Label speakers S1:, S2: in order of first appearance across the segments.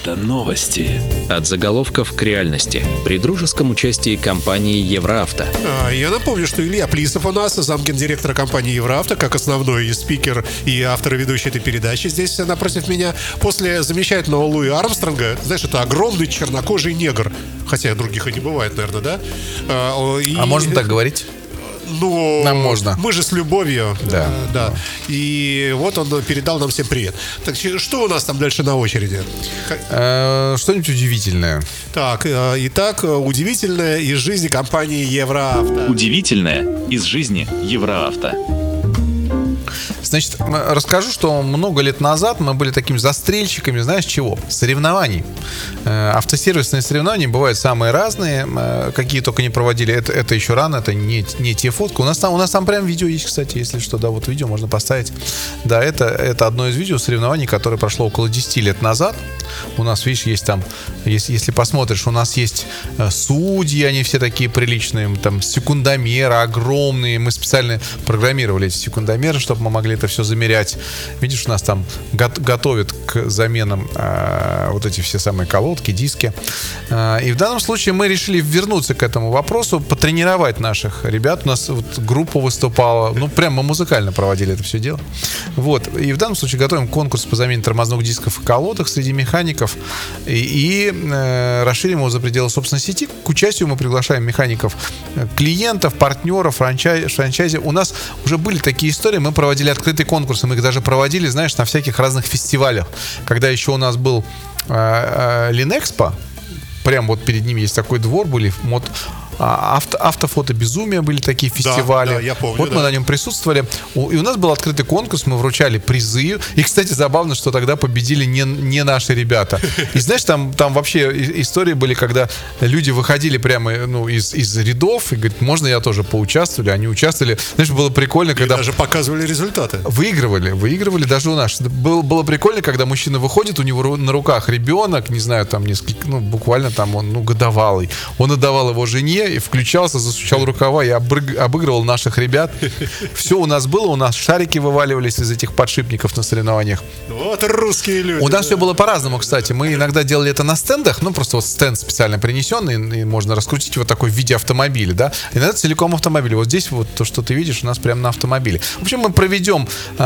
S1: Автоновости.
S2: От заголовков к реальности. При дружеском участии компании «Евроавто».
S3: Я напомню, что Илья Плисов у нас, замгендиректора компании «Евроавто», как основной спикер и автор и ведущий этой передачи здесь напротив меня. После замечательного Луи Армстронга, знаешь, это огромный чернокожий негр. Хотя других и не бывает, наверное, да?
S4: А можно так говорить?
S3: Ну,
S4: нам можно.
S3: Мы же с любовью.
S4: Да.
S3: Да. И вот он передал нам всем привет. Так, что у нас там дальше на очереди?
S4: Что-нибудь удивительное.
S3: Так, итак, удивительное из жизни компании «Евроавто».
S1: Удивительное из жизни «Евроавто».
S4: Значит, расскажу, что много лет назад мы были такими застрельщиками, знаешь чего? Соревнований. Автосервисные соревнования бывают самые разные, какие только не проводили. Это еще рано, это не те фотки. У нас там прям видео есть, кстати, если что, да, вот видео можно поставить. Да, это одно из видео соревнований, которое прошло около 10 лет назад. У нас, видишь, есть там, если посмотришь, у нас есть судьи, они все такие приличные, там секундомеры огромные. Мы специально программировали эти секундомеры, чтобы мы могли это все замерять. Видишь, у нас там готовят к заменам вот эти все самые колодки, диски. И в данном случае мы решили вернуться к этому вопросу, потренировать наших ребят. У нас вот группа выступала, ну, прямо музыкально проводили это все дело. Вот. И в данном случае готовим конкурс по замене тормозных дисков и колодок среди механиков и расширим его за пределы собственной сети. К участию мы приглашаем механиков, клиентов, партнеров, франчайзи. У нас уже были такие истории, мы проводили открытые конкурсы, мы их даже проводили, знаешь, на всяких разных фестивалях. Когда еще у нас был Линэкспо, прям вот перед ним есть такой двор, были автофото безумия, были такие фестивали.
S3: Да, я помню,
S4: вот мы на нем присутствовали. И у нас был открытый конкурс, мы вручали призы. И, кстати, забавно, что тогда победили не наши ребята. И знаешь, там вообще истории были, когда люди выходили прямо из рядов и говорят, можно я тоже поучаствовали? Они участвовали. Знаешь, было прикольно, когда...
S3: И даже показывали результаты.
S4: Выигрывали даже у нас. Было прикольно, когда мужчина выходит, у него на руках ребенок, не знаю, там несколько, буквально там он, годовалый. Он отдавал его жене, и включался, засучал рукава и обыгрывал наших ребят. Все у нас было, у нас шарики вываливались из этих подшипников на соревнованиях.
S3: Вот русские люди.
S4: У нас все было по-разному, кстати. Мы иногда делали это на стендах, просто вот стенд специально принесенный, и можно раскрутить вот такой в виде автомобиля, да. Иногда целиком автомобиль. Вот здесь вот то, что ты видишь, у нас прямо на автомобиле. В общем, мы проведем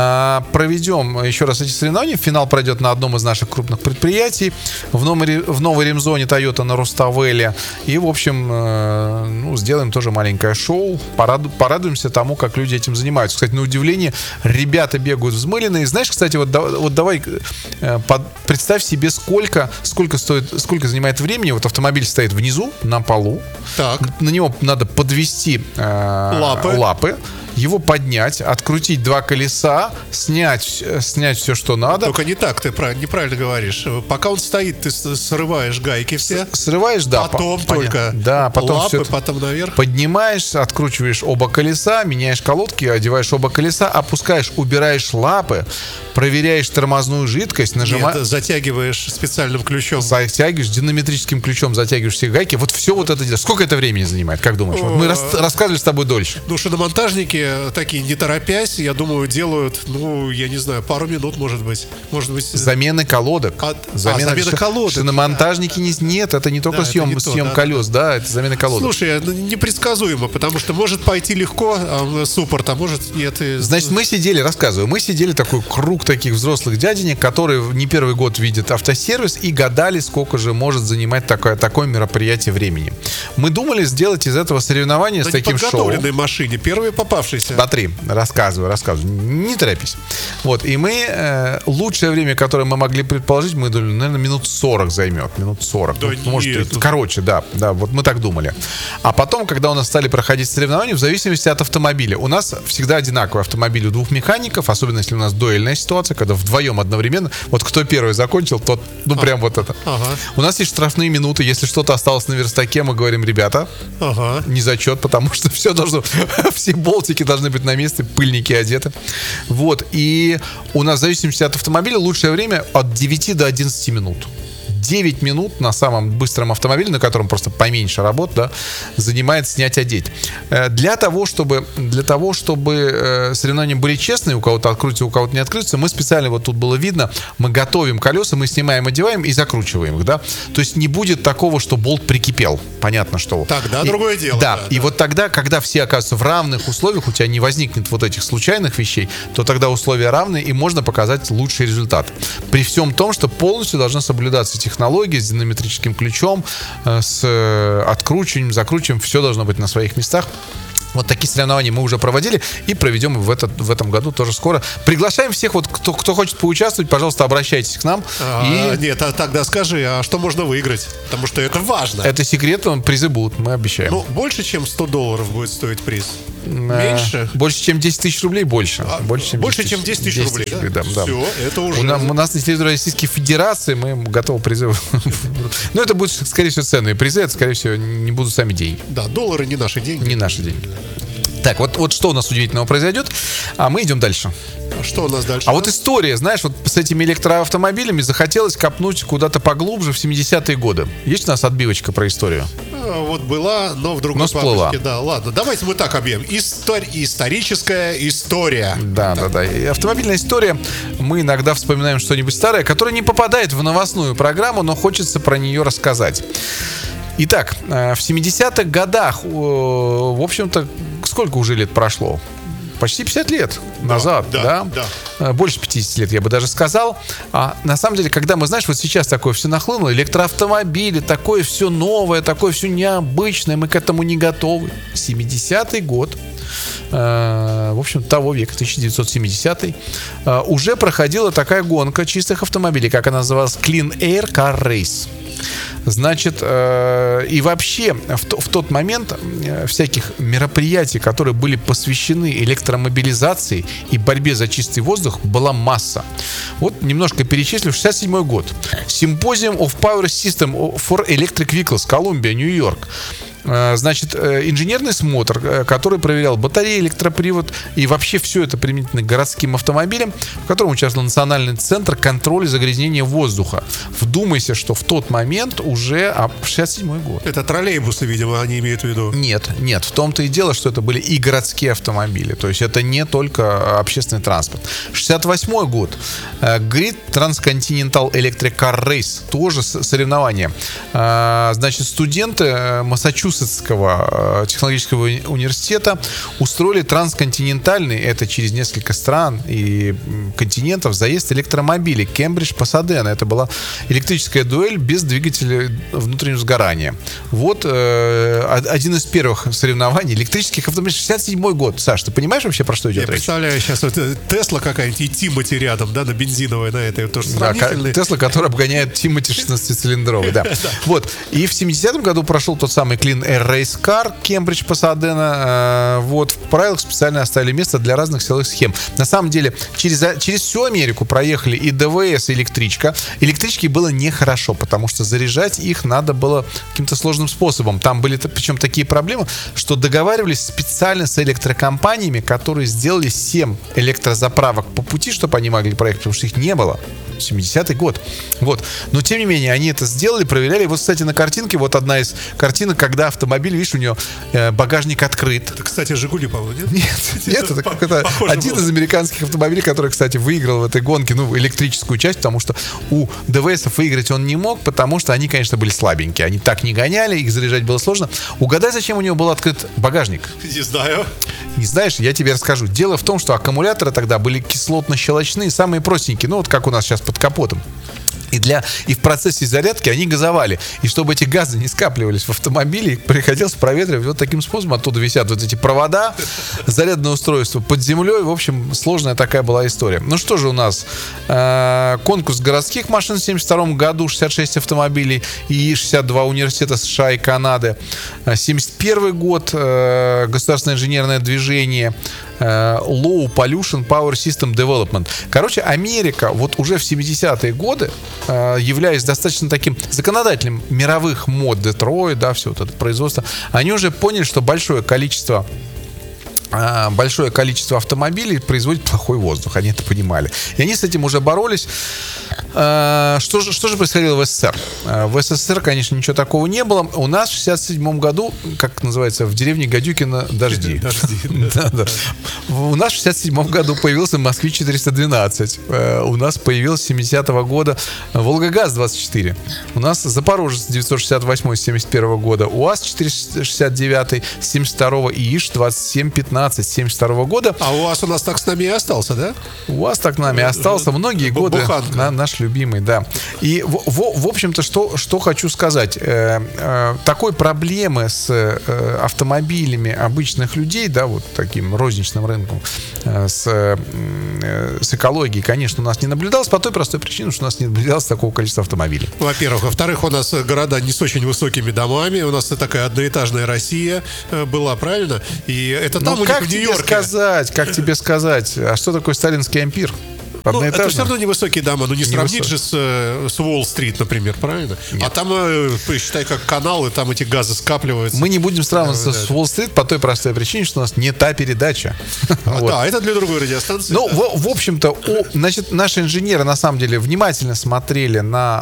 S4: еще раз эти соревнования. Финал пройдет на одном из наших крупных предприятий в новой ремзоне Toyota на Руставеле. И, в общем, сделаем тоже маленькое шоу, порадуемся тому, как люди этим занимаются. Кстати, на удивление, ребята бегают взмыленные. Знаешь, кстати, вот давай представь себе, сколько занимает времени. Вот автомобиль стоит внизу, на полу. Так. На него надо подвести лапы, его поднять, открутить два колеса, снять все, что надо.
S3: Только не так, ты неправильно говоришь. Пока он стоит, ты срываешь гайки все.
S4: Срываешь, да.
S3: Потом только
S4: потом
S3: лапы, потом наверх.
S4: Поднимаешь, откручиваешь оба колеса, меняешь колодки, одеваешь оба колеса, опускаешь, убираешь лапы, проверяешь тормозную жидкость, нажимаешь...
S3: Нет, затягиваешь специальным ключом.
S4: Затягиваешь, динамометрическим ключом затягиваешь все гайки. Вот все вот это дело. Сколько это времени занимает, как думаешь? Вот мы рассказывали с тобой дольше.
S3: Шиномонтажники такие, не торопясь, я думаю, делают, я не знаю, пару минут, может быть.
S4: Замены колодок.
S3: Замена колодок.
S4: Шиномонтажники нет, это не только съем колес, да, это замена колодок.
S3: Слушай, непредсказуемо, потому что может пойти легко, суппорт, а может нет.
S4: Значит, мы сидели такой круг таких взрослых дяденек, которые не первый год видят автосервис и гадали, сколько же может занимать такое мероприятие времени. Мы думали сделать из этого соревнования с таким шоу. На
S3: неподготовленной машине, первые попавшиеся.
S4: Смотри, рассказываю. Не торопись. Вот, и мы лучшее время, которое мы могли предположить, мы думали, наверное, минут 40 займет. Минут 40.
S3: Да
S4: может, короче, да, вот мы так думали. А потом, когда у нас стали проходить соревнования, в зависимости от автомобиля. У нас всегда одинаковый автомобиль у двух механиков, особенно если у нас дуэльная ситуация, когда вдвоем одновременно, вот кто первый закончил, тот, прям вот это. Ага. У нас есть штрафные минуты, если что-то осталось на верстаке, мы говорим, ребята, не зачет, потому что все болтики должны быть на месте, пыльники одеты. Вот, и у нас в зависимости от автомобиля лучшее время от 9 до 11 минут. 9 минут на самом быстром автомобиле, на котором просто поменьше работ, да, занимает снять-одеть. Для того, чтобы соревнования были честные, у кого-то открутится, у кого-то не открутится, мы специально, вот тут было видно, мы готовим колеса, мы снимаем, одеваем и закручиваем их, да. То есть не будет такого, что болт прикипел. Понятно, что...
S3: Тогда другое дело.
S4: Да, и вот тогда, когда все оказываются в равных условиях, у тебя не возникнет вот этих случайных вещей, то тогда условия равны, и можно показать лучший результат. При всем том, что полностью должна соблюдаться технология с динамометрическим ключом, с откручиванием, закручиванием, все должно быть на своих местах. Вот такие соревнования мы уже проводили и проведем в этом году тоже скоро. Приглашаем всех, вот кто хочет поучаствовать, пожалуйста, обращайтесь к нам.
S3: Нет, тогда скажи, а что можно выиграть? Потому что это важно.
S4: Это секрет, призы будут, мы обещаем.
S3: Ну, больше, чем $100 будет стоить приз? Меньше?
S4: Больше, чем 10 тысяч рублей, больше.
S3: Больше, чем 10 тысяч рублей, да? Все, это уже...
S4: У нас на территории Российской Федерации мы готовы призы. Но это будут, скорее всего, ценные призы, это, скорее всего, не будут сами деньги.
S3: Да, доллары не наши деньги.
S4: Не наши деньги. Так, вот что у нас удивительного произойдет, а мы идем дальше.
S3: Что у нас дальше?
S4: Вот история, знаешь, вот с этими электроавтомобилями захотелось копнуть куда-то поглубже в 70-е годы. Есть у нас отбивочка про историю?
S3: Вот была, но в другой
S4: папочке.
S3: Да, ладно, давайте мы так объявим. Историческая история.
S4: Да. И автомобильная история. Мы иногда вспоминаем что-нибудь старое, которое не попадает в новостную программу, но хочется про нее рассказать. Итак, в 70-х годах, в общем-то, сколько уже лет прошло? Почти 50 лет назад, да? Больше 50 лет, я бы даже сказал. А на самом деле, когда мы, знаешь, вот сейчас такое все нахлынуло, электроавтомобили, такое все новое, такое все необычное, мы к этому не готовы. 70-й год, в общем, того века, 1970-й, уже проходила такая гонка чистых автомобилей, как она называлась, Clean Air Car Race. Значит, и вообще в тот момент всяких мероприятий, которые были посвящены электромобилизации и борьбе за чистый воздух, была масса. Вот немножко перечислю. 67 год. Symposium of Power System for Electric Vehicles, Колумбия, Нью-Йорк. Значит, инженерный смотр, который проверял батареи, электропривод и вообще все это применительно к городским автомобилям, в котором участвовал Национальный центр контроля загрязнения воздуха. Вдумайся, что в тот момент уже 67-й год.
S3: Это троллейбусы, видимо, они имеют в виду.
S4: Нет, в том-то и дело, что это были и городские автомобили. То есть это не только общественный транспорт. 68-й год. Grid Transcontinental Electric Car Race. Тоже соревнование. Значит, студенты Массачусетского технологического университета устроили трансконтинентальный, это через несколько стран и континентов, заезд электромобилей Кембридж-Пасадена. Это была электрическая дуэль без двигателя внутреннего сгорания. Вот один из первых соревнований электрических автомобилей. 67-й год. Саш, ты понимаешь вообще, про что идет речь?
S3: Я представляю сейчас вот Тесла какая-нибудь и Тимоти рядом, да, на бензиновой, на этой тоже сравнительной.
S4: Тесла, которая обгоняет Тимоти 16-цилиндровый, да. Вот. И в 70-м году прошел тот самый Clean Air Race Car Кембридж-Пасадена. Вот. В правилах специально оставили место для разных силовых схем. На самом деле, через всю Америку проехали и ДВС, и электричка. Электрички было нехорошо, потому что заряжать их надо было каким-то сложным способом. Там были причем такие проблемы, что договаривались специально с электрокомпаниями, которые сделали 7 электрозаправок по пути, чтобы они могли проехать, потому что их не было. 70-й год. Вот. Но, тем не менее, они это сделали, проверяли. Вот, кстати, на картинке, вот одна из картинок, когда автомобиль, видишь, у него багажник открыт.
S3: Это, кстати, «Жигули», по-моему, нет?
S4: Нет, это какой-то один из американских автомобилей, который, кстати, выиграл в этой гонке, электрическую часть, потому что у ДВСов выиграть он не мог, потому что они, конечно, были слабенькие. Они так не гоняли, их заряжать было сложно. Угадай, зачем у него был открыт багажник?
S3: Не знаю.
S4: Не знаешь? Я тебе расскажу. Дело в том, что аккумуляторы тогда были кислотно-щелочные, самые простенькие, вот как у нас сейчас под капотом. И в процессе зарядки они газовали. И чтобы эти газы не скапливались в автомобиле, их приходилось проветривать вот таким способом. Оттуда висят вот эти провода, зарядное устройство под землей. В общем, сложная такая была история. Ну что же у нас? Конкурс городских машин в 1972 году, 66 автомобилей и 62 университета США и Канады. 1971 год, государственное инженерное движение, Low Pollution Power System Development. Короче, Америка вот уже в 70-е годы, являясь достаточно таким законодателем мировых мод, Детройт, да, все вот это производство, они уже поняли, что большое количество большое количество автомобилей производит плохой воздух. Они это понимали. И они с этим уже боролись. Что же происходило в СССР? В СССР, конечно, ничего такого не было. У нас в 1967 году, как называется, в деревне Гадюкино дожди. Да. У нас в 1967 году появился «Москвич-412». У нас появился с 70-го года «Волгогаз-24». У нас «Запорожец» 968-71 года, УАЗ-469 72-го и ИШ-2715 72 года.
S3: А УАЗ у нас так с нами и остался, да?
S4: УАЗ так с нами остался многие годы. Наш любимый, да. И, в общем-то, что хочу сказать. Такой проблемы с автомобилями обычных людей, да, вот таким розничным рынком, с экологией, конечно, у нас не наблюдалось по той простой причине, что у нас не наблюдалось такого количества автомобилей.
S3: Во-первых. Во-вторых, у нас города не с очень высокими домами. У нас такая одноэтажная Россия была, правильно? И это там у них в Нью-Йорке.
S4: Как тебе сказать? А что такое сталинский ампир?
S3: Это все равно невысокие дома, но не сравнить же с Уолл-стрит, например, правильно? Нет. А там, считай, как каналы, там эти газы скапливаются.
S4: Мы не будем сравниваться с Уолл-стрит по той простой причине, что у нас не та передача.
S3: Да, это для другой радиостанции.
S4: Ну, в общем-то, значит, наши инженеры, на самом деле, внимательно смотрели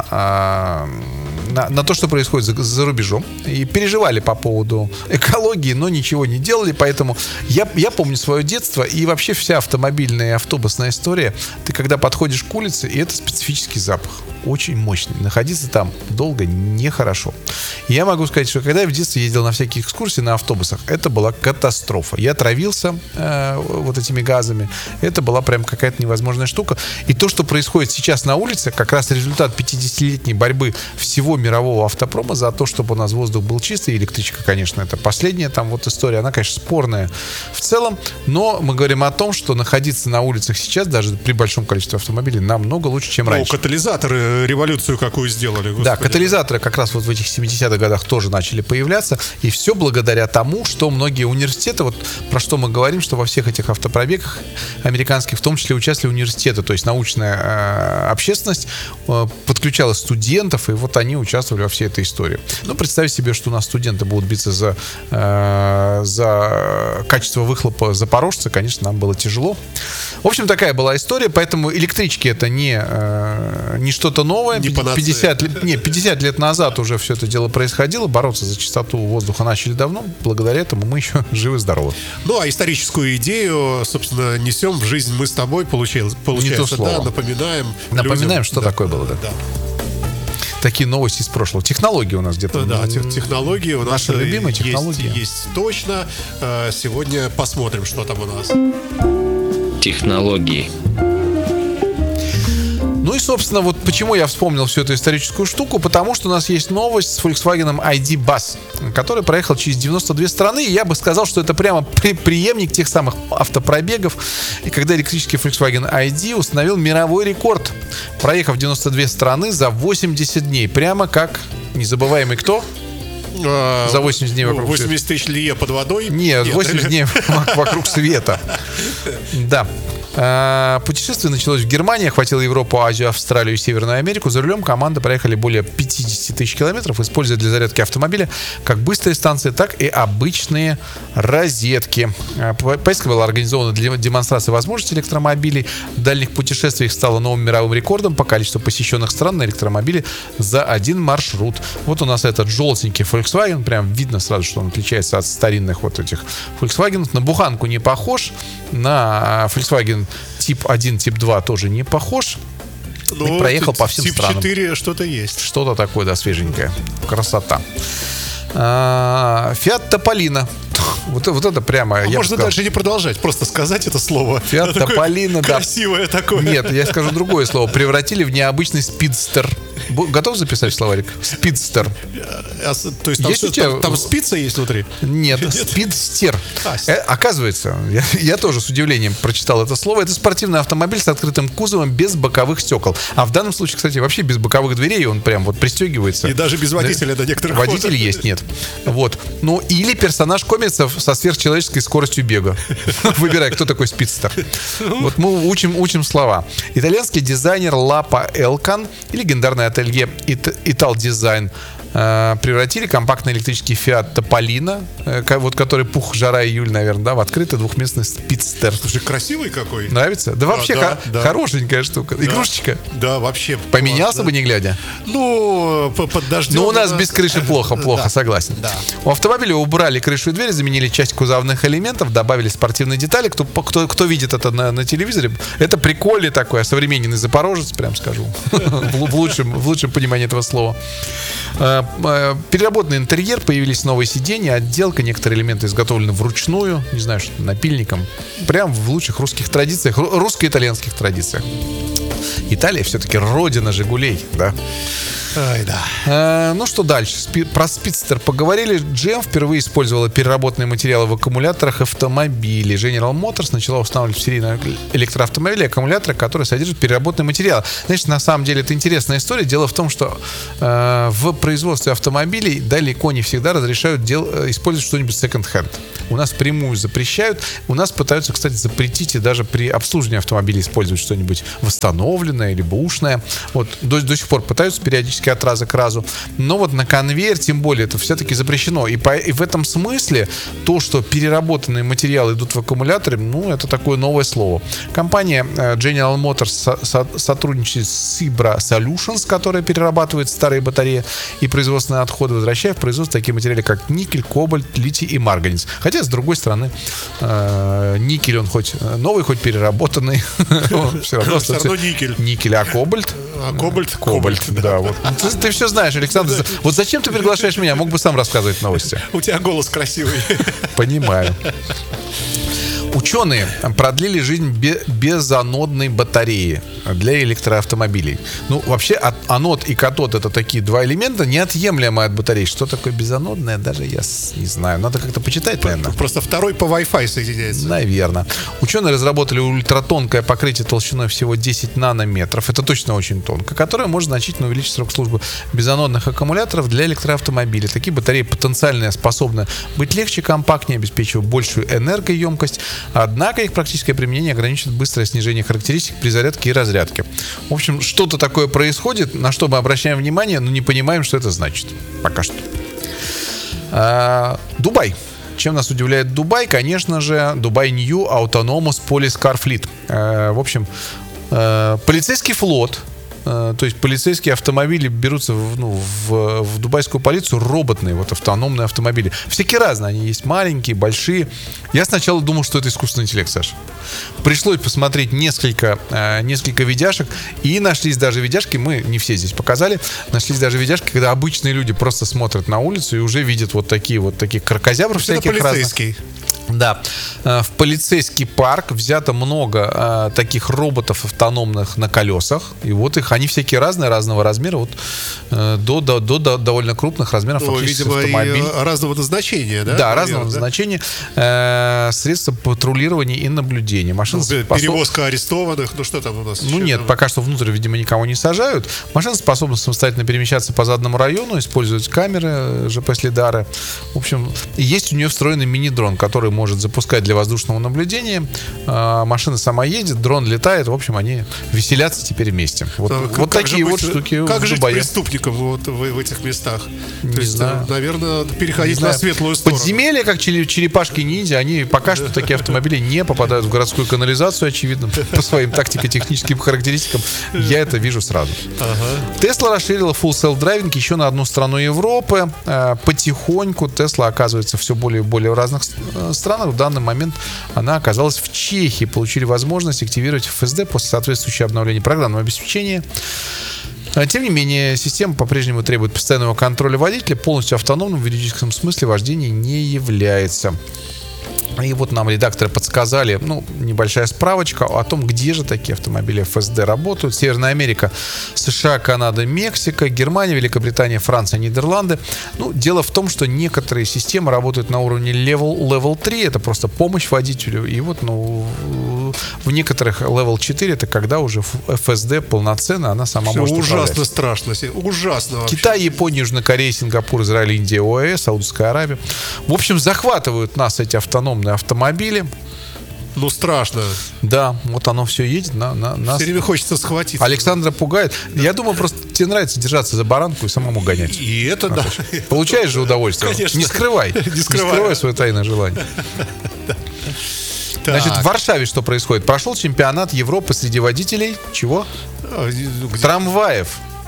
S4: на то, что происходит за рубежом, и переживали по поводу экологии, но ничего не делали, поэтому я помню свое детство, и вообще вся автомобильная и автобусная история. Ты когда подходишь к улице, и это специфический запах, очень мощный. Находиться там долго нехорошо. И я могу сказать, что когда я в детстве ездил на всякие экскурсии на автобусах, это была катастрофа. Я травился вот этими газами. Это была прям какая-то невозможная штука. И то, что происходит сейчас на улице, как раз результат 50-летней борьбы всего мирового автопрома за то, чтобы у нас воздух был чистый. Электричка, конечно, это последняя там вот история. Она, конечно, спорная в целом. Но мы говорим о том, что находиться на улицах сейчас, даже при большом количестве автомобилей, намного лучше, чем раньше.
S3: Катализаторы революцию какую сделали. Господи.
S4: Да, катализаторы как раз вот в этих 70-х годах тоже начали появляться. И все благодаря тому, что многие университеты, вот про что мы говорим, что во всех этих автопробегах американских в том числе участвовали университеты, то есть научная общественность подключала студентов, и вот они участвовали во всей этой истории. Ну, представь себе, что у нас студенты будут биться за качество выхлопа запорожца, конечно, нам было тяжело. В общем, такая была история, поэтому электрички это не что-то новое.
S3: Не
S4: 50 лет назад уже все это дело происходило. Бороться за чистоту воздуха начали давно. Благодаря этому мы еще живы-здоровы.
S3: Ну, а историческую идею, собственно, несем в жизнь мы с тобой, получается, да, напоминаем людям,
S4: что такое было, да. Такие новости из прошлого. Технологии у нас где-то.
S3: Да, технологии у нас.
S4: Наши любимые технологии.
S3: Есть точно. Сегодня посмотрим, что там у нас.
S2: Технологии.
S4: Ну и, собственно, вот почему я вспомнил всю эту историческую штуку, потому что у нас есть новость с Volkswagen ID Buzz, который проехал через 92 страны, и я бы сказал, что это прямо преемник тех самых автопробегов, и когда электрический Volkswagen ID установил мировой рекорд, проехав 92 страны за 80 дней, прямо как незабываемый кто? За 80 дней вокруг
S3: 80 тысяч лье под водой?
S4: Нет, 80 дней вокруг света. Да. Путешествие началось в Германии, охватило Европу, Азию, Австралию и Северную Америку. За рулем команды проехали более 50 тысяч километров, используя для зарядки автомобиля как быстрые станции, так и обычные розетки. Поездка была организована для демонстрации возможностей электромобилей. В дальних путешествиях стала новым мировым рекордом по количеству посещенных стран на электромобиле за один маршрут. Вот у нас этот желтенький Volkswagen, прям видно сразу, что он отличается от старинных вот этих Volkswagen. На буханку не похож, на Volkswagen тип 1, тип 2 тоже не похож. И проехал по всем странам.
S3: Тип 4 что-то есть.
S4: Что-то такое, да, свеженькое. Красота. Fiat Topolino. Вот это прямо...
S3: Можно дальше не продолжать, просто сказать это слово.
S4: Fiat Topolino, да.
S3: Красивое такое.
S4: Нет, я скажу другое слово. Превратили в необычный спидстер. Готов записать словарик? Спидстер.
S3: То есть там спица есть внутри?
S4: Нет, спидстер. Оказывается, я тоже с удивлением прочитал это слово. Это спортивный автомобиль с открытым кузовом без боковых стекол. А в данном случае, кстати, вообще без боковых дверей. Он прям вот пристегивается.
S3: И даже без водителя до некоторых фото.
S4: Водитель есть, нет. Вот. Ну, или персонаж комиксов со сверхчеловеческой скоростью бега. Выбирай, кто такой спидстер. Вот мы учим слова. Итальянский дизайнер Лапа Элкан и легендарное ателье Ital Design превратили компактный электрический Fiat Topolino, вот который пух, жара, июль, наверное, да, в открытый двухместный спидстер.
S3: Слушай, красивый какой.
S4: Нравится? Да вообще
S3: да.
S4: хорошенькая штука.
S3: Да.
S4: Игрушечка.
S3: Да, вообще.
S4: Поменялся
S3: класс,
S4: бы, не глядя.
S3: Ну, под дождем.
S4: Но у нас без крыши плохо,
S3: Да.
S4: согласен.
S3: Да.
S4: У автомобиля убрали крышу и дверь, заменили часть кузовных элементов, добавили спортивные детали. Кто видит это на телевизоре, это прикольный такой, осовремененный запорожец, прям скажу. В лучшем понимании этого слова. Переработанный интерьер, появились новые сиденья, отделка, некоторые элементы изготовлены вручную, не знаю, что напильником. Прям в лучших русских традициях, русско-итальянских традициях. Италия все-таки родина «Жигулей», да?
S3: Ай, да.
S4: Ну что дальше? Про спидстер поговорили. GM впервые использовала переработанные материалы в аккумуляторах автомобилей. General Motors начала устанавливать в серийные электроавтомобили аккумуляторы, которые содержат переработанные материалы. Значит, на самом деле это интересная история. Дело в том, что в производстве автомобилей далеко не всегда разрешают использовать что-нибудь second-hand. У нас впрямую запрещают. У нас пытаются, кстати, запретить и даже при обслуживании автомобиля использовать что-нибудь восстановленное или бэушное. Вот до сих пор пытаются периодически от раза к разу. Но вот на конвейер, тем более, это все-таки запрещено. И в этом смысле то, что переработанные материалы идут в аккумуляторы, ну, это такое новое слово. Компания General Motors сотрудничает с Sibra Solutions, которая перерабатывает старые батареи и производственные отходы, возвращая в производство такие материалы, как никель, кобальт, литий и марганец. Хотя, с другой стороны, никель, он хоть новый, хоть переработанный. Все равно
S3: никель.
S4: Никель, а кобальт?
S3: А кобальт?
S4: Кобальт, да. Вот. Ты все знаешь, Александр. Вот зачем ты приглашаешь меня? Мог бы сам рассказывать новости.
S3: У тебя голос красивый.
S4: Понимаю. Ученые продлили жизнь безанодной батареи для электроавтомобилей. Ну, вообще, анод и катод — это такие два элемента, неотъемлемые от батареи. Что такое безанодное, даже я не знаю. Надо как-то почитать, наверное.
S3: Просто второй по Wi-Fi соединяется.
S4: Наверное. Ученые разработали ультратонкое покрытие толщиной всего 10 нанометров. Это точно очень тонко, которое может значительно увеличить срок службы безанодных аккумуляторов для электроавтомобилей. Такие батареи потенциально способны быть легче, компактнее, обеспечивая большую энергоемкость. Однако их практическое применение ограничивает быстрое снижение характеристик при зарядке и разрядке. В общем, что-то такое происходит, на что мы обращаем внимание, но не понимаем, что это значит. Пока что. Дубай. Чем нас удивляет Дубай? Конечно же, Dubai New Autonomous Police Car Fleet. В общем, полицейский флот. То есть полицейские автомобили берутся в дубайскую полицию, роботные, вот автономные автомобили. Всякие разные, они есть маленькие, большие. Я сначала думал, что это искусственный интеллект, Саша. Пришлось посмотреть несколько видяшек, и нашлись даже видяшки, мы не все здесь показали, нашлись даже видяшки, когда обычные люди просто смотрят на улицу и уже видят вот таких кракозябров всяких разных. Да, в полицейский парк взято много таких роботов автономных на колесах. И вот они всякие разные, разного размера, вот до довольно крупных размеров.
S3: Видимо, автомобиль. И разного назначения, да?
S4: Да, разного назначения. Средства патрулирования и наблюдения.
S3: Перевозка арестованных, ну что там у нас?
S4: Нет, пока что внутрь, видимо, никого не сажают. Машина способна самостоятельно перемещаться по заданному району, использовать камеры, ЖП-следары. В общем, есть у нее встроенный мини-дрон, который может запускать для воздушного наблюдения. Машина сама едет, дрон летает. В общем, они веселятся теперь вместе. Вот такие вот штуки.
S3: Как жить преступникам вот в этих местах?
S4: Не знаю.
S3: Наверное, переходить на светлую сторону.
S4: Подземелья, как черепашки-ниндзя, они пока что, такие автомобили, не попадают в городскую канализацию, очевидно, по своим тактико-техническим характеристикам. Я это вижу сразу. Tesla расширила Full Self-Driving еще на одну страну Европы. Потихоньку Tesla оказывается все более и более в разных странах. В данный момент она оказалась в Чехии. Получили возможность активировать FSD после соответствующего обновления программного обеспечения. Тем не менее, система по-прежнему требует постоянного контроля водителя. Полностью автономным в юридическом смысле вождение не является. И вот нам редакторы подсказали, небольшая справочка о том, где же такие автомобили FSD работают. Северная Америка, США, Канада, Мексика, Германия, Великобритания, Франция, Нидерланды. Дело в том, что некоторые системы работают на уровне Level 3, это просто помощь водителю. И вот, в некоторых Level 4, это когда уже FSD полноценно, она сама может управлять.
S3: Ужасно страшно, ужасно вообще.
S4: Китай, Япония, Южная Корея, Сингапур, Израиль, Индия, ОАЭ, Саудовская Аравия. В общем, захватывают нас эти автономные автомобили.
S3: Ну, страшно.
S4: Да, вот оно все едет на нас.
S3: Все время хочется схватиться.
S4: Александра пугает. Я думаю, просто тебе нравится держаться за баранку и самому гонять.
S3: И это, да.
S4: Получаешь же удовольствие.
S3: Конечно.
S4: Не скрывай. Не скрывай свое тайное желание. Значит, в Варшаве что происходит? Прошел чемпионат Европы среди водителей чего? Трамваев.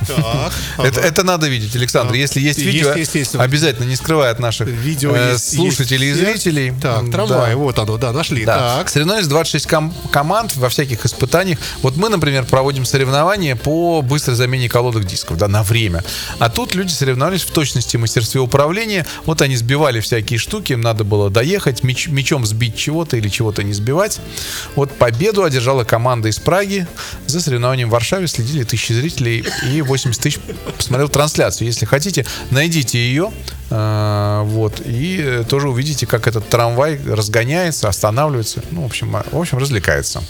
S4: Это надо видеть, Александр. Если есть видео,
S3: есть.
S4: обязательно, не скрывай от наших слушателей и зрителей.
S3: Так, трамвай, вот оно, да, нашли.
S4: Да.
S3: Так.
S4: Соревновались 26 команд во всяких испытаниях. Вот мы, например, проводим соревнования по быстрой замене колодок дисков, да, на время. А тут люди соревновались в точности и мастерстве управления. Вот они сбивали всякие штуки, им надо было доехать, мячом сбить чего-то или чего-то не сбивать. Вот победу одержала команда из Праги. За соревнованием в Варшаве следили тысячи зрителей и 80 тысяч посмотрел трансляцию. Если хотите, найдите ее, вот, и тоже увидите, как этот трамвай разгоняется, останавливается. Ну, в общем, развлекается.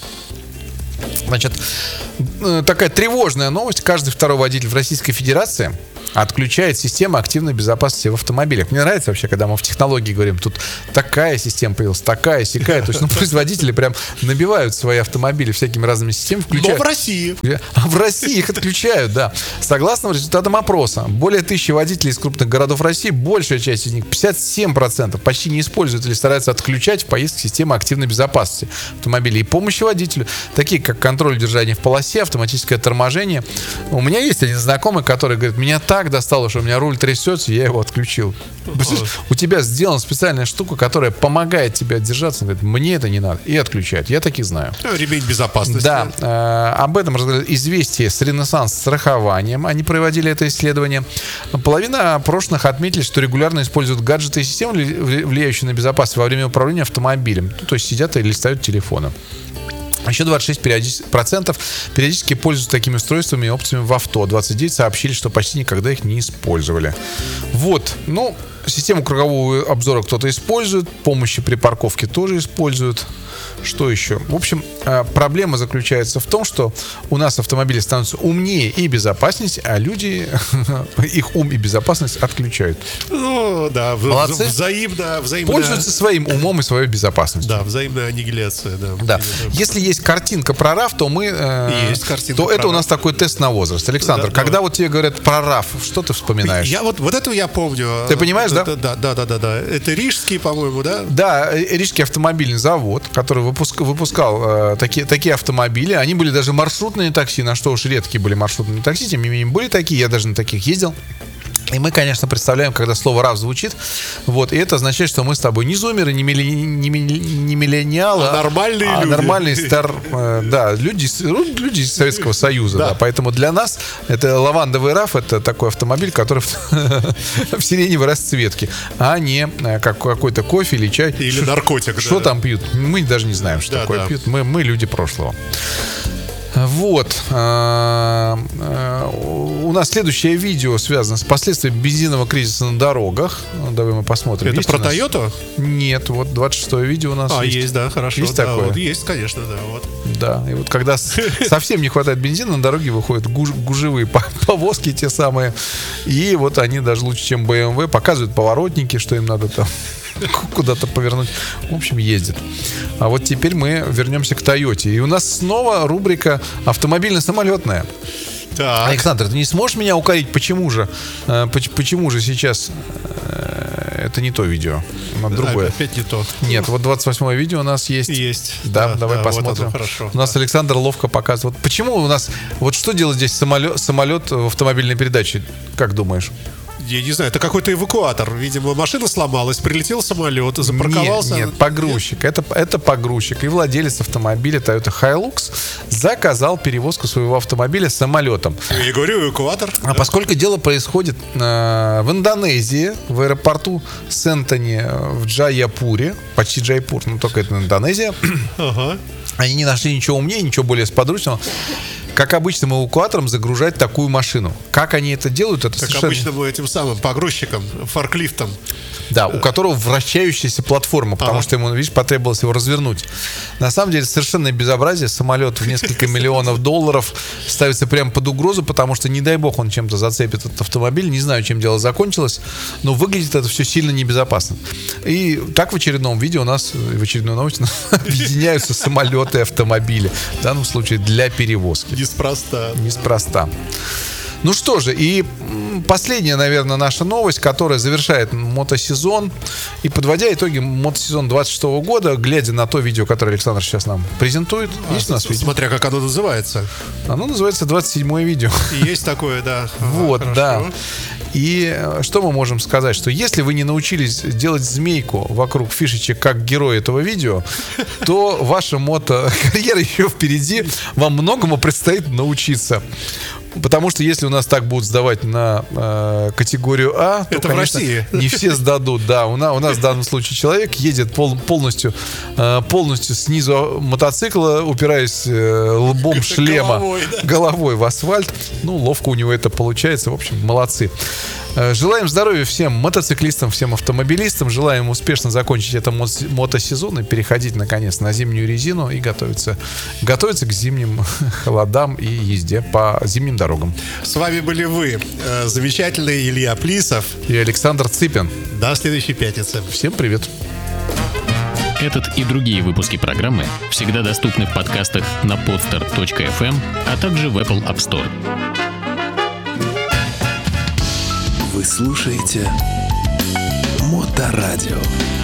S4: Значит, такая тревожная новость. Каждый второй водитель в Российской Федерации отключает систему активной безопасности в автомобилях. Мне нравится вообще, когда мы в технологии говорим, тут такая система появилась, такая, сякая. То есть, производители прям набивают свои автомобили всякими разными системами, включают.
S3: Но в России.
S4: А в России их отключают, да. Согласно результатам опроса, более 1000 водителей из крупных городов России, большая часть из них, 57%, почти не используют или стараются отключать в поездке системы активной безопасности автомобилей и помощи водителю, такие как контроль удержания в полосе, автоматическое торможение. У меня есть один знакомый, который говорит, меня так достало, что у меня руль трясется, я его отключил. У тебя сделана специальная штука, которая помогает тебе отдержаться. Он говорит, мне это не надо. И отключает. Я таких знаю.
S3: Ремень безопасности.
S4: Да. Об этом рассказали «Известия» с «Ренессанс страхованием». Они проводили это исследование. Половина опрошенных отметили, что регулярно используют гаджеты и системы, влияющие на безопасность во время управления автомобилем. Ну, то есть сидят и листают телефоны. Еще 26% периодически пользуются такими устройствами и опциями в авто. 29% сообщили, что почти никогда их не использовали. Вот, ну, систему кругового обзора кто-то использует, помощи при парковке тоже используют. Что еще? В общем, проблема заключается в том, что у нас автомобили становятся умнее и безопаснее, а люди их ум и безопасность отключают.
S3: Ну, да,
S4: молодцы.
S3: Взаимно.
S4: Пользуются своим умом и своей безопасностью.
S3: Да, взаимная аннигиляция, да.
S4: Да. Если есть картинка про RAV, то мы...
S3: Есть картинка
S4: то
S3: про
S4: это у
S3: RAV.
S4: нас такой тест на возраст. Александр,
S3: Да,
S4: когда вот тебе говорят про RAV, что ты вспоминаешь?
S3: Я вот этого я помню.
S4: Ты понимаешь, да?
S3: Да. Это Рижский, по-моему, да?
S4: Да, Рижский автомобильный завод, который выпускал такие автомобили. Они были даже маршрутные такси, на что уж редкие были маршрутные такси, тем не менее были такие, я даже на таких ездил. И мы, конечно, представляем, когда слово «RAV» звучит, вот, и это означает, что мы с тобой не зумеры, не миллениалы,
S3: нормальные люди.
S4: Нормальные люди из Советского Союза. Да. Поэтому для нас это лавандовый RAV, это такой автомобиль, который в сиреневой расцветке, а не как какой-то кофе или чай.
S3: Или наркотик.
S4: Что там пьют? Мы даже не знаем, что такое пьют. Мы люди прошлого. Вот. У нас следующее видео связано с последствиями бензинового кризиса на дорогах. Давай мы посмотрим.
S3: Это
S4: есть
S3: про Toyota?
S4: Нет, вот 26-е видео у нас есть.
S3: Есть, да, хорошо.
S4: Есть
S3: да,
S4: такое?
S3: Вот, есть, конечно, да. Вот.
S4: Да, и вот когда совсем не хватает бензина, на дороге выходят гужевые повозки те самые. И вот они даже лучше, чем BMW, показывают поворотники, что им надо там куда-то повернуть. В общем, ездит. А вот теперь мы вернемся к Тойоте. И у нас снова рубрика автомобильно-самолетная.
S3: Так.
S4: Александр, ты не сможешь меня укорить, почему же сейчас это не то видео, надо другое.
S3: Опять не то.
S4: Нет, вот 28-е видео у нас есть.
S3: Есть.
S4: Да, давай посмотрим.
S3: Вот оно, хорошо.
S4: У нас Александр ловко показывает. Почему у нас, вот что делает здесь самолет в автомобильной передаче, как думаешь?
S3: Я не знаю, это какой-то эвакуатор. Видимо, машина сломалась, прилетел самолет, запарковался.
S4: Нет, погрузчик. Это погрузчик. И владелец автомобиля Toyota Hilux заказал перевозку своего автомобиля самолетом.
S3: Я говорю, эвакуатор.
S4: А поскольку дело происходит в Индонезии, в аэропорту Сентани в Джайапуре, почти Джайпур, но только это Индонезия,
S3: Ага.
S4: они не нашли ничего умнее, ничего более сподручного, как обычным эвакуатором загружать такую машину. Как они это делают, это
S3: Как
S4: совершенно...
S3: обычно этим самым погрузчиком, форклифтом.
S4: Да, у которого вращающаяся платформа, потому что ему, видишь, потребовалось его развернуть. На самом деле совершенное безобразие. Самолет в несколько миллионов долларов ставится прямо под угрозу, потому что, не дай бог, он чем-то зацепит этот автомобиль. Не знаю, чем дело закончилось, но выглядит это все сильно небезопасно. И так в очередном видео у нас, в очередной новости, объединяются самолеты и автомобили. В данном случае для перевозки. Неспроста. Ну что же, и последняя, наверное, наша новость, которая завершает мотосезон. И подводя итоги мотосезона 26 года, глядя на то видео, которое Александр сейчас нам презентует. Есть у нас видео?
S3: Смотря как оно называется.
S4: Оно называется 27-е видео.
S3: Есть такое, да.
S4: Вот,
S3: хорошо.
S4: да. И что мы можем сказать? Что если вы не научились делать змейку вокруг фишечек, как герой этого видео, то ваша мотокарьера еще впереди. Вам многому предстоит научиться. Потому что если у нас так будут сдавать на категорию А, то,
S3: это
S4: конечно,
S3: в России.
S4: не все сдадут. Да, у нас в данном случае человек едет полностью снизу мотоцикла, упираясь лбом шлема головой в асфальт. Ну, ловко у него это получается. В общем, молодцы. Желаем здоровья всем мотоциклистам, всем автомобилистам. Желаем успешно закончить это мотосезон и переходить, наконец, на зимнюю резину и готовиться к зимним холодам и езде по зимним дорогам.
S3: С вами были вы, замечательный Илья Плисов
S4: и Александр Цыпин.
S3: До следующей пятницы.
S4: Всем привет.
S2: Этот и другие выпуски программы всегда доступны в подкастах на podster.fm, а также в Apple App Store.
S1: Вы слушаете Моторадио.